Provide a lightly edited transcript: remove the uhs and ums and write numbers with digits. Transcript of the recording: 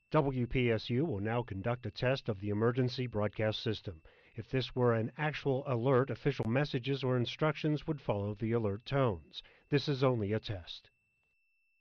WPSU will now conduct a test of the emergency broadcast system. If this were an actual alert, official messages or instructions would follow the alert tones. This is only a test.